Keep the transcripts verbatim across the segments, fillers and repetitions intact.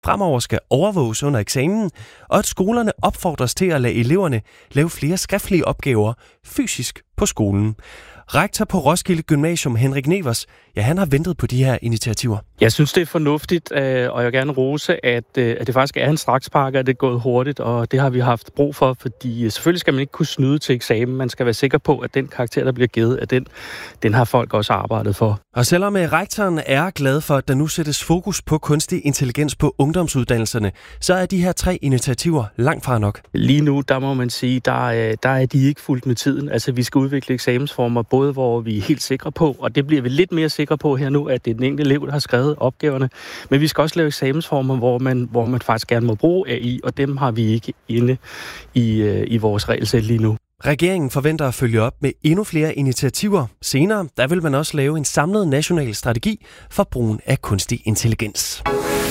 fremover skal overvåges under eksamen, og at skolerne opfordres til at lade eleverne lave flere skriftlige opgaver fysisk på skolen. Rektor på Roskilde Gymnasium, Henrik Nevers, ja, han har ventet på de her initiativer. Jeg synes, det er fornuftigt, og jeg vil gerne rose, at, at det faktisk er en strakspakke, at det er gået hurtigt, og det har vi haft brug for, fordi selvfølgelig skal man ikke kunne snyde til eksamen. Man skal være sikker på, at den karakter, der bliver givet, at den, den har folk også arbejdet for. Og selvom rektoren er glad for, at der nu sættes fokus på kunstig intelligens på ungdomsuddannelserne, så er de her tre initiativer langt fra nok. Lige nu, der må man sige, der, der er de ikke fuldt med tiden. Altså, vi skal udvikle eksamensformer, både hvor vi er helt sikre på, og det bliver vi lidt mere sikre på her nu, at det er den enkelte elev, der har skrevet opgaverne. Men vi skal også lave eksamensformer, hvor man, hvor man faktisk gerne må bruge A I, og dem har vi ikke inde i, i vores regelsæt lige nu. Regeringen forventer at følge op med endnu flere initiativer. Senere, der vil man også lave en samlet national strategi for brugen af kunstig intelligens.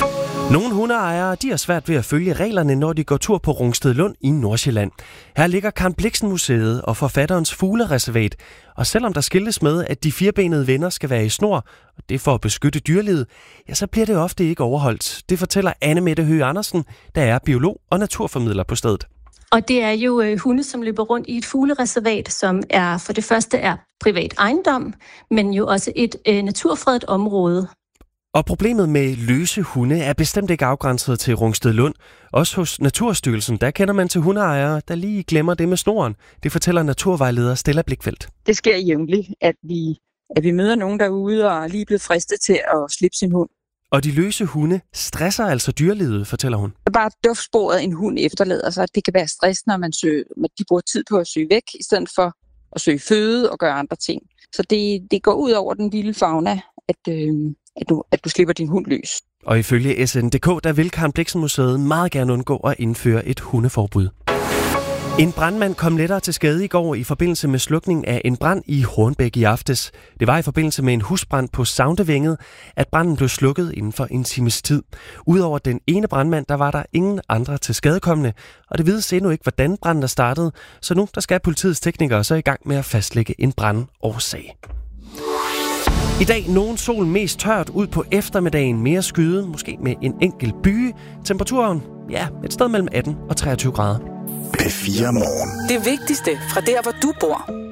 Nogle hundeejere, de har svært ved at følge reglerne, når de går tur på Rungstedlund i Nordsjælland. Her ligger Karen Blixen Museet og forfatterens fuglereservat. Og selvom der skiltes med, at de firbenede venner skal være i snor, og det for at beskytte dyrelivet, ja, så bliver det ofte ikke overholdt. Det fortæller Anne Mette Høgh Andersen, der er biolog og naturformidler på stedet. Og det er jo øh, hunde, som løber rundt i et fuglereservat, som er for det første er privat ejendom, men jo også et øh, naturfredet område. Og problemet med løse hunde er bestemt ikke afgrænset til Rungstedlund. Også hos Naturstyrelsen, der kender man til hundeejere, der lige glemmer det med snoren. Det fortæller naturvejleder Stella Blikfeldt. Det sker jævnligt, at vi, at vi møder nogen derude og er lige blevet fristet til at slippe sin hund. Og de løse hunde stresser altså dyrelivet, fortæller hun. Bare duftsporet en hund efterlader sig. Det kan være stress, når man søger, de bruger tid på at søge væk, i stedet for at søge føde og gøre andre ting. Så det, det går ud over den lille fauna, at, øh, at, du, at du slipper din hund løs. Og ifølge S N punktum D K, der vil Karen Blixen Museet meget gerne undgå at indføre et hundeforbud. En brandmand kom lettere til skade i går i forbindelse med slukningen af en brand i Hornbæk i aftes. Det var i forbindelse med en husbrand på Saundevænget, at branden blev slukket inden for en times tid. Udover den ene brandmand, der var der ingen andre til skadekommende, og det vides endnu ikke, hvordan branden er startet, så nu der skal politiets teknikere så i gang med at fastlægge en brandårsag. I dag nogen sol, mest tørt ud på eftermiddagen, mere skyde, måske med en enkelt byge. Temperaturen, ja, et sted mellem atten og treogtyve grader. P fire Morgen. Det vigtigste fra der, hvor du bor.